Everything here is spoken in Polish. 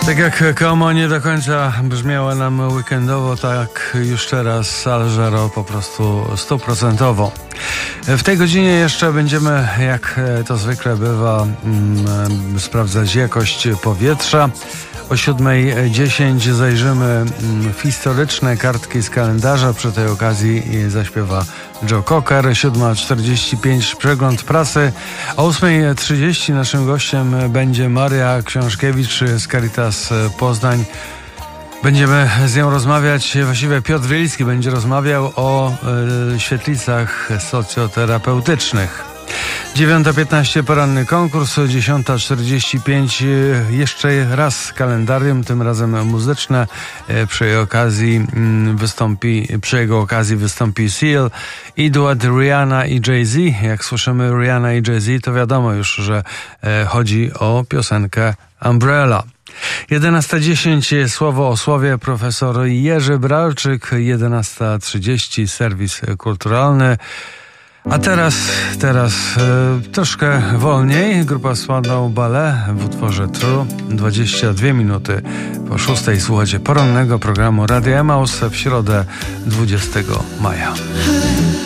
Tak jak Como nie do końca brzmiała nam weekendowo, tak już teraz Al Jarreau po prostu 100%. W tej godzinie jeszcze będziemy, jak to zwykle bywa, sprawdzać jakość powietrza. O 7:10 zajrzymy w historyczne kartki z kalendarza. Przy tej okazji zaśpiewa Joe Cocker. 7:45 przegląd prasy. O 8:30 naszym gościem będzie Maria Książkiewicz z Caritas Poznań. Będziemy z nią rozmawiać, właściwie Piotr Wieliński będzie rozmawiał o świetlicach socjoterapeutycznych. 9:15 poranny konkurs, 10:45 jeszcze raz kalendarium, tym razem muzyczne. Przy jego okazji wystąpi Seal, duet Rihanna i Jay-Z. Jak słyszymy Rihanna i Jay-Z, to wiadomo już, że chodzi o piosenkę Umbrella. 11:10 słowo o słowie, profesor Jerzy Bralczyk. 11:30 serwis kulturalny. A teraz troszkę wolniej. Grupa Spandau Ballet w utworze True. 22 minuty po 6:00 słuchacie porannego programu Radia Emaus w środę 20 maja.